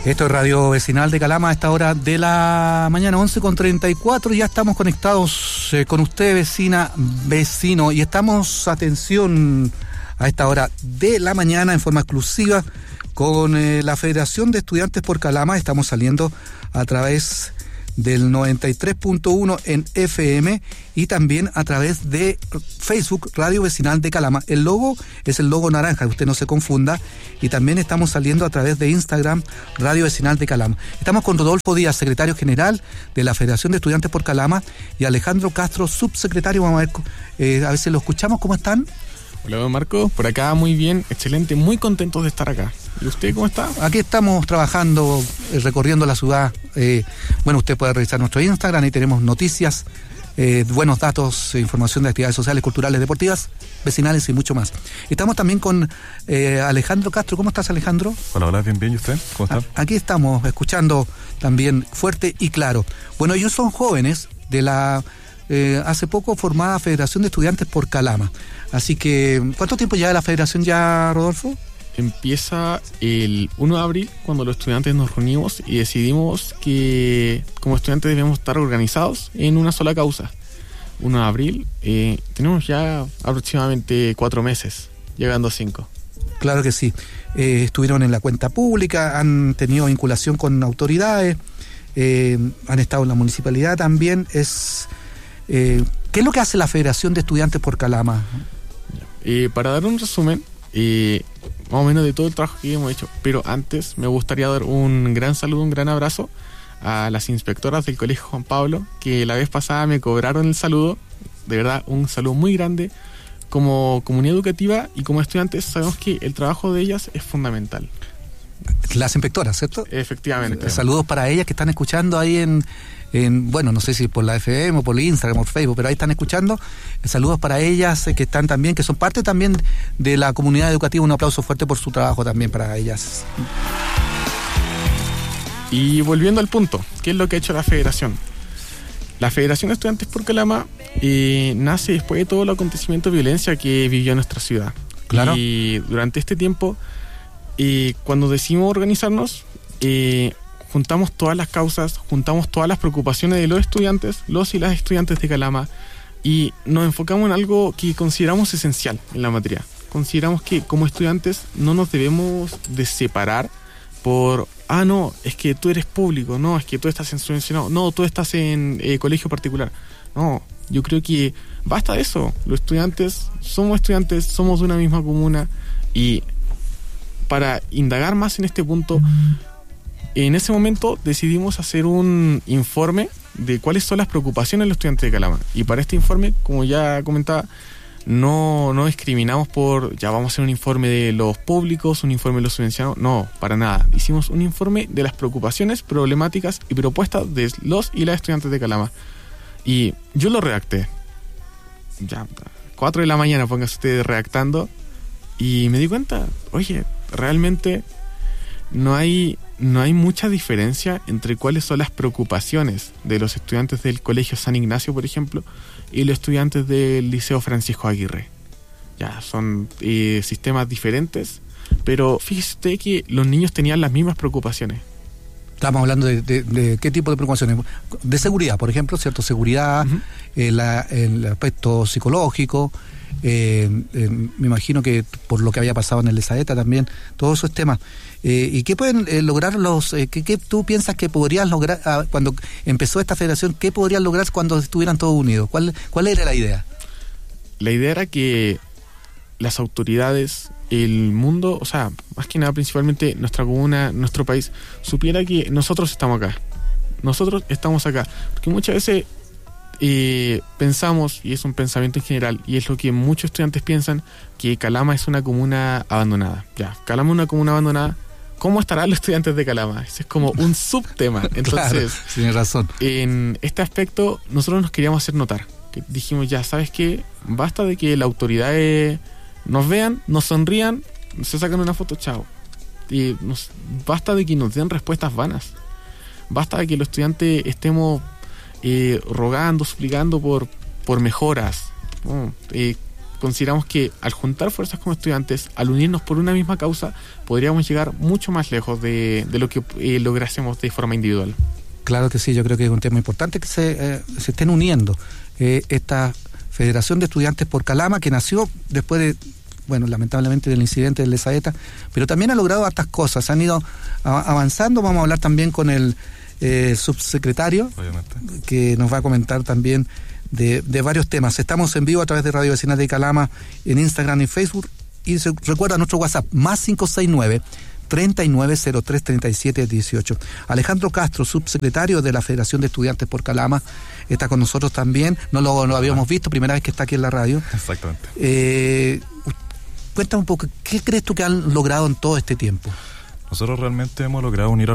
Esto es Radio Vecinal de Calama a esta hora de la mañana, 11:34. Ya estamos conectados con usted, vecina, vecino, y estamos, atención, a esta hora de la mañana en forma exclusiva con la Federación de Estudiantes por Calama. Estamos saliendo a través del 93.1 en FM y también a través de Facebook, Radio Vecinal de Calama. El logo es el logo naranja, que usted no se confunda, y también estamos saliendo a través de Instagram, Radio Vecinal de Calama. Estamos con Rodolfo Díaz, secretario general de la Federación de Estudiantes por Calama, y Alejandro Castro, subsecretario. Vamos a ver si lo escuchamos. ¿Cómo están? Hola, don Marco. Por acá muy bien, excelente, muy contentos de estar acá. ¿Y usted cómo está? Aquí estamos trabajando, recorriendo la ciudad. Bueno, usted puede revisar nuestro Instagram, ahí tenemos noticias, buenos datos, información de actividades sociales, culturales, deportivas, vecinales y mucho más. Estamos también con Alejandro Castro. ¿Cómo estás, Alejandro? Hola, bien, ¿y usted? ¿Cómo está? Aquí estamos, escuchando también fuerte y claro. Bueno, ellos son jóvenes de la hace poco formada Federación de Estudiantes por Calama. Así que, ¿cuánto tiempo lleva la federación ya, Rodolfo? Empieza el 1 de abril, cuando los estudiantes nos reunimos y decidimos que como estudiantes debemos estar organizados en una sola causa. 1 de abril, tenemos ya aproximadamente 4 meses, llegando a 5. Claro que sí. Estuvieron en la cuenta pública, han tenido vinculación con autoridades, han estado en la municipalidad también. ¿Qué es lo que hace la Federación de Estudiantes por Calama? Para dar un resumen, más o menos de todo el trabajo que hemos hecho, pero antes me gustaría dar un gran saludo, un gran abrazo a las inspectoras del Colegio Juan Pablo, que la vez pasada me cobraron el saludo. De verdad, un saludo muy grande. Como comunidad educativa y como estudiantes sabemos que el trabajo de ellas es fundamental. Las inspectoras, ¿cierto? Efectivamente. Saludos para ellas que están escuchando ahí bueno, no sé si por la FM o por Instagram o por Facebook, pero ahí están escuchando. Saludos para ellas que están también, que son parte también de la comunidad educativa. Un aplauso fuerte por su trabajo también para ellas. Y volviendo al punto, ¿qué es lo que ha hecho la Federación? La Federación de Estudiantes por Calama nace después de todo el acontecimiento de violencia que vivió nuestra ciudad. Claro. Y durante este tiempo, cuando decidimos organizarnos, juntamos todas las causas, juntamos todas las preocupaciones de los estudiantes, los y las estudiantes de Calama, y nos enfocamos en algo que consideramos esencial en la materia. Consideramos que como estudiantes no nos debemos de separar por, no, es que tú eres público, no, es que tú estás en subvencionado, no, tú estás en colegio particular. No, yo creo que basta de eso. Los estudiantes, somos de una misma comuna, y para indagar más en este punto, en ese momento decidimos hacer un informe de cuáles son las preocupaciones de los estudiantes de Calama. Y para este informe, como ya comentaba, no discriminamos por, ya vamos a hacer un informe de los públicos, un informe de los subvencionados. No, para nada. Hicimos un informe de las preocupaciones, problemáticas y propuestas de los y las estudiantes de Calama. Y yo lo redacté. Ya, 4 de la mañana, póngase usted redactando. Y me di cuenta, oye, realmente no hay mucha diferencia entre cuáles son las preocupaciones de los estudiantes del Colegio San Ignacio, por ejemplo, y los estudiantes del Liceo Francisco Aguirre. Ya, son sistemas diferentes, pero fíjese usted que los niños tenían las mismas preocupaciones. Estamos hablando de qué tipo de preocupaciones. De seguridad, por ejemplo, ¿cierto? Seguridad, uh-huh. El aspecto psicológico, me imagino que por lo que había pasado en el ESAETA también, todos esos temas. ¿Y qué pueden lograr qué tú piensas que podrías lograr cuando empezó esta federación? ¿Qué podrían lograr cuando estuvieran todos unidos? ¿Cuál era la idea? La idea era que las autoridades, el mundo, o sea, más que nada principalmente nuestra comuna, nuestro país, supiera que nosotros estamos acá. Porque muchas veces pensamos, y es un pensamiento en general, y es lo que muchos estudiantes piensan, que Calama es una comuna abandonada. Ya, Calama es una comuna abandonada. ¿Cómo estarán los estudiantes de Calama? Ese es como un subtema. Entonces, claro, tienes razón. En este aspecto, nosotros nos queríamos hacer notar. Que dijimos, ya, ¿sabes qué? Basta de que la autoridad nos vean, nos sonrían, se sacan una foto, chao. Y basta de que nos den respuestas vanas. Basta de que los estudiantes estemos rogando, suplicando por mejoras, ¿no? consideramos que al juntar fuerzas como estudiantes, al unirnos por una misma causa, podríamos llegar mucho más lejos de lo que lográsemos de forma individual. Claro que sí, yo creo que es un tema importante que se estén uniendo. Esta Federación de Estudiantes por Calama, que nació después de, bueno, lamentablemente del incidente del Lesaeta, pero también ha logrado hartas cosas, han ido avanzando. Vamos a hablar también con el subsecretario, obviamente, que nos va a comentar también de varios temas. Estamos en vivo a través de Radio Vecinal de Calama en Instagram y Facebook, y recuerda nuestro WhatsApp, más 569-3903-3718. Alejandro Castro, subsecretario de la Federación de Estudiantes por Calama, está con nosotros también. No lo habíamos visto, primera vez que está aquí en la radio. Exactamente. Cuéntame un poco, ¿qué crees tú que han logrado en todo este tiempo? Nosotros realmente hemos logrado unir a